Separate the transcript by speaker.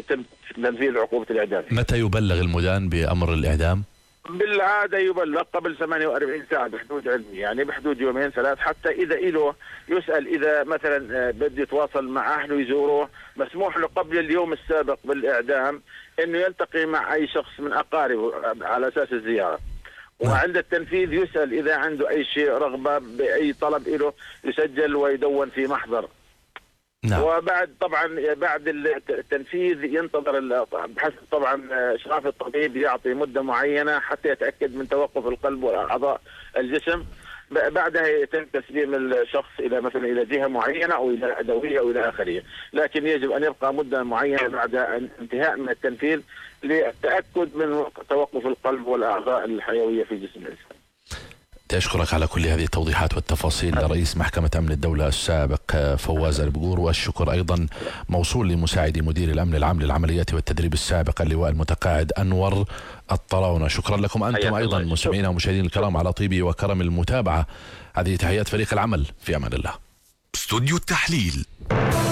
Speaker 1: تنفيذ عقوبة الإعدام.
Speaker 2: متى يبلغ المدان بأمر الإعدام؟
Speaker 1: بالعادة يبلغ قبل 48 ساعة بحدود علمي، يعني بحدود يومين ثلاث، حتى إذا إله يسأل إذا مثلا بده يتواصل مع أهله يزوروه، مسموح له قبل اليوم السابق بالإعدام إنه يلتقي مع أي شخص من أقاربه على أساس الزيارة. وعند التنفيذ يسأل إذا عنده أي شيء رغبة بأي طلب له يسجل ويدون في محضر.
Speaker 2: نعم.
Speaker 1: وبعد طبعا بعد التنفيذ ينتظر بحسب طبعا إشراف الطبيب، يعطي مدة معينة حتى يتأكد من توقف القلب وأعضاء الجسم. بعدها يتم تسليم الشخص إلى مثلا إلى جهة معينة أو إلى أدوية أو إلى آخره، لكن يجب أن يبقى مدة معينة بعد انتهاء من التنفيذ للتأكد من توقف القلب والأعضاء الحيوية في جسم الإنسان.
Speaker 2: أشكرك على كل هذه التوضيحات والتفاصيل رئيس محكمة أمن الدولة السابق فواز البقور، والشكر أيضا موصول لمساعد مدير الأمن العام للعمليات والتدريب السابق اللواء المتقاعد أنور الطراونة. شكرا لكم أنتم أيضا مستمعينا ومشاهدينا الكرام على طيب وكرم المتابعة. هذه تحيات فريق العمل، في أمان الله.
Speaker 3: استوديو التحليل.